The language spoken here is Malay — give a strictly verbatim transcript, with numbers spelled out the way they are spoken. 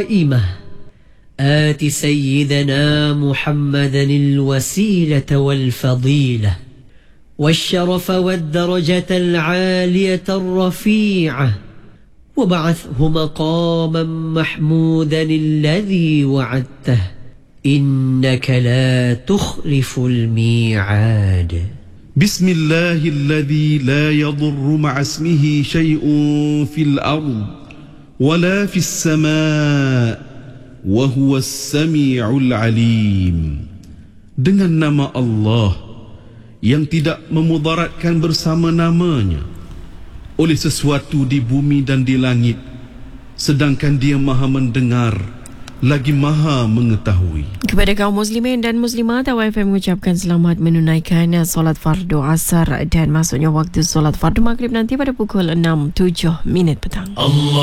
قائمة آت سيدنا محمدا الوسيلة والفضيلة والشرف والدرجة العالية الرفيعة وبعثه مقاما محمودا الذي وعدته إنك لا تخلف الميعاد. بسم الله الذي لا يضر مع اسمه شيء في الأرض ولا في السماء وهو السميع العليم. Dengan nama Allah yang tidak memudaratkan bersama namanya oleh sesuatu di bumi dan di langit, sedangkan Dia Maha mendengar lagi Maha mengetahui. Kepada kaum muslimin dan muslimat, Awak F M mengucapkan selamat menunaikan solat fardu asar dan masuknya waktu solat fardu maghrib nanti pada pukul enam tujuh minit petang. Allah